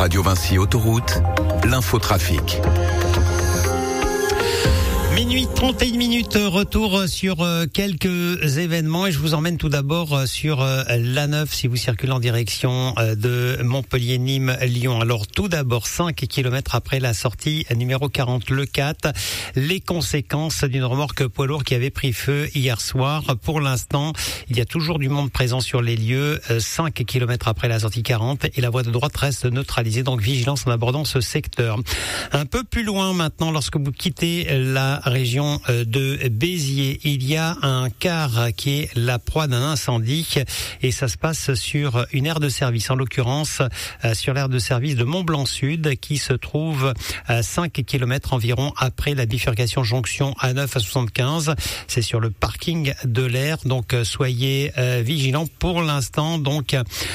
Radio Vinci Autoroute, l'infotrafic. Minuit 31 minutes, retour sur quelques événements et je vous emmène tout d'abord sur l'A9 si vous circulez en direction de Montpellier, Nîmes, Lyon. Alors tout d'abord 5 km après la sortie numéro 40, le 4, les conséquences d'une remorque poids lourd qui avait pris feu hier soir. Pour l'instant, il y a toujours du monde présent sur les lieux, 5 km après la sortie 40 et la voie de droite reste neutralisée, donc vigilance en abordant ce secteur. Un peu plus loin maintenant, lorsque vous quittez la région de Béziers, il y a un car qui est la proie d'un incendie et ça se passe sur une aire de service, en l'occurrence sur l'aire de service de Mont-Blanc Sud qui se trouve à 5 km environ après la bifurcation jonction A9 à 75. C'est sur le parking de l'aire, donc soyez vigilants. Pour l'instant, donc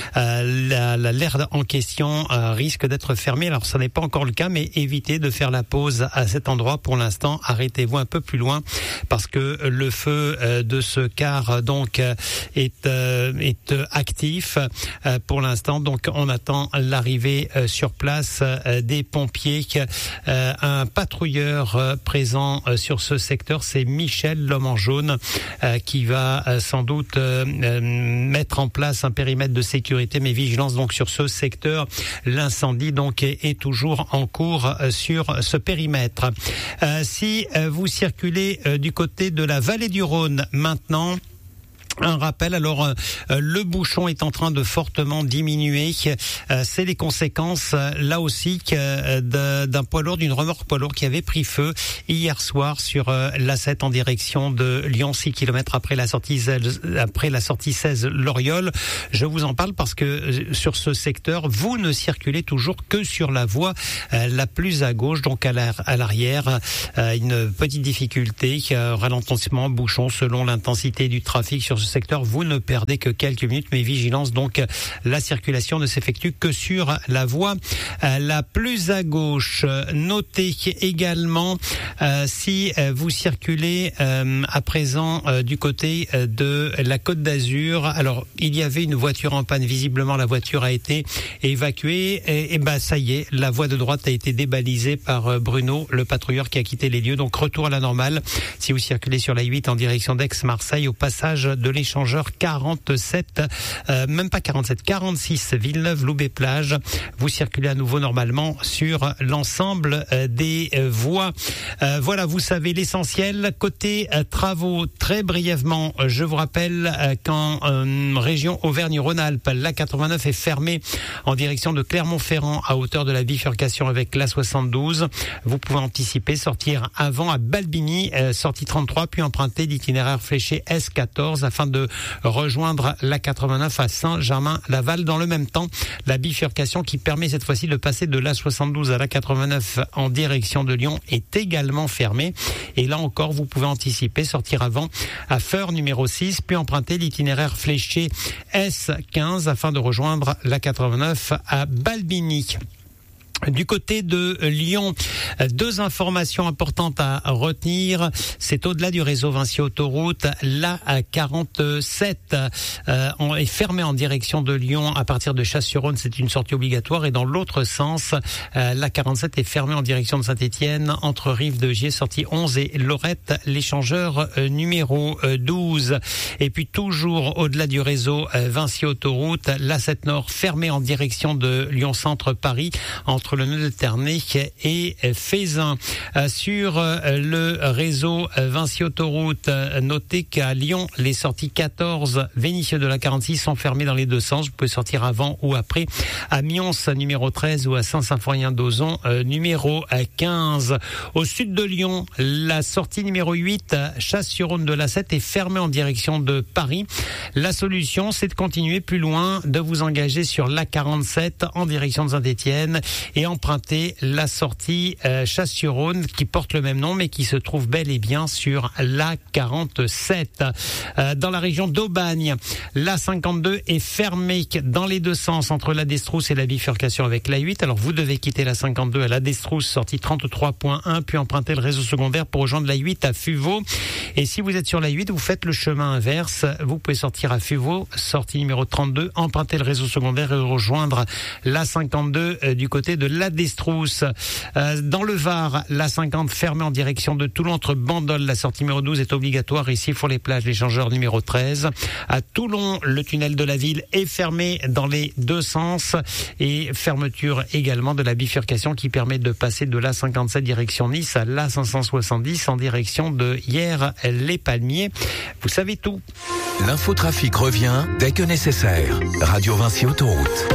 l'aire en question risque d'être fermée. Alors ça n'est pas encore le cas, mais évitez de faire la pause à cet endroit pour l'instant. Arrêtez-vous un peu plus loin parce que le feu de ce car donc est actif pour l'instant. Donc on attend l'arrivée sur place des pompiers. Un patrouilleur présent sur ce secteur, c'est Michel, l'homme en jaune, qui va sans doute mettre en place un périmètre de sécurité, mais vigilance donc sur ce secteur. L'incendie donc est toujours en cours sur ce périmètre. Si vous circulez du côté de la vallée du Rhône maintenant, un rappel, alors le bouchon est en train de fortement diminuer. C'est les conséquences là aussi d'un poids lourd, d'une remorque poids lourd qui avait pris feu hier soir sur l'A7 en direction de Lyon, 6 km après la sortie 16 Loriol. Je vous en parle parce que sur ce secteur, vous ne circulez toujours que sur la voie la plus à gauche, donc à l'arrière. Une petite difficulté, ralentissement, bouchon selon l'intensité du trafic sur ce secteur. Vous ne perdez que quelques minutes, mais vigilance, donc la circulation ne s'effectue que sur la voie la plus à gauche. Notez également si vous circulez à présent du côté de la Côte d'Azur. Alors il y avait une voiture en panne, visiblement la voiture a été évacuée et ça y est, la voie de droite a été débalisée par Bruno, le patrouilleur qui a quitté les lieux. Donc retour à la normale si vous circulez sur la 8 en direction d'Aix-Marseille au passage de l'échangeur 47, même pas 47, 46 Villeneuve-Loubet-Plage. Vous circulez à nouveau normalement sur l'ensemble des voies. Voilà, vous savez l'essentiel. Côté travaux, très brièvement, je vous rappelle qu'en région Auvergne-Rhône-Alpes, l'A89 est fermée en direction de Clermont-Ferrand à hauteur de la bifurcation avec l'A72. Vous pouvez anticiper, sortir avant à Balbigny, sortie 33, puis emprunter l'itinéraire fléché S14 afin de rejoindre l'A89 à Saint-Germain-Laval. Dans le même temps, la bifurcation qui permet cette fois-ci de passer de l'A72 à l'A89 en direction de Lyon est également fermée. Et là encore, vous pouvez anticiper, sortir avant à Feur numéro 6, puis emprunter l'itinéraire fléché S15 afin de rejoindre l'A89 à Balbigny. Du côté de Lyon, deux informations importantes à retenir. C'est au-delà du réseau Vinci Autoroute. L'A47 est fermée en direction de Lyon à partir de Chasse-sur-Rhône. C'est une sortie obligatoire. Et dans l'autre sens, l'A47 est fermée en direction de Saint-Étienne entre Rive-de-Gier, sortie 11 et Lorette, l'échangeur numéro 12. Et puis toujours au-delà du réseau Vinci Autoroute, l'A7 Nord fermée en direction de Lyon-Centre-Paris entre le nœud de Ternay et Fézin. Sur le réseau Vinci Autoroute, notez qu'à Lyon, les sorties 14 Vénitieux de la 46 sont fermées dans les deux sens. Vous pouvez sortir avant ou après à Mions numéro 13 ou à Saint-Symphorien-d'Ozon numéro 15. Au sud de Lyon, la sortie numéro 8 Chasse-sur-Rhône de l'A7 est fermée en direction de Paris. La solution, c'est de continuer plus loin, de vous engager sur l'A47 en direction de Saint-Étienne et empruntez la sortie Chasse-sur-Rhône qui porte le même nom mais qui se trouve bel et bien sur l'A47. Dans la région d'Aubagne, l'A52 est fermée dans les deux sens entre la Destrousse et la bifurcation avec l'A8. Alors vous devez quitter la 52 à la Destrousse, sortie 33.1, puis emprunter le réseau secondaire pour rejoindre l'A8 à Fuveau. Et si vous êtes sur l'A8, vous faites le chemin inverse. Vous pouvez sortir à Fuveau, sortie numéro 32, emprunter le réseau secondaire et rejoindre l'A52 du côté de la Destrousse. Dans le Var, l'A50 fermée en direction de Toulon entre Bandol. La sortie numéro 12 est obligatoire ici pour les plages, l'échangeur numéro 13. À Toulon, le tunnel de la ville est fermé dans les deux sens et fermeture également de la bifurcation qui permet de passer de l'A57 direction Nice à l'A570 en direction de Hyères-les Palmiers. Vous savez tout. L'infotrafic revient dès que nécessaire. Radio Vinci Autoroute.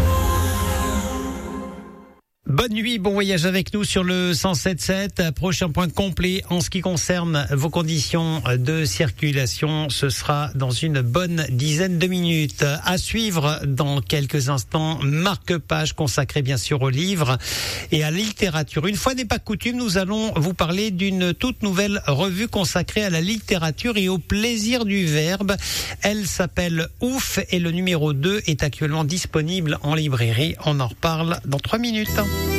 Bonne nuit, bon voyage avec nous sur le 107.7. Prochain point complet en ce qui concerne vos conditions de circulation, ce sera dans une bonne dizaine de minutes. À suivre dans quelques instants, marque-page consacré bien sûr aux livres et à la littérature. Une fois n'est pas coutume, nous allons vous parler d'une toute nouvelle revue consacrée à la littérature et au plaisir du verbe. Elle s'appelle Ouf et le numéro 2 est actuellement disponible en librairie. On en reparle dans 3 minutes.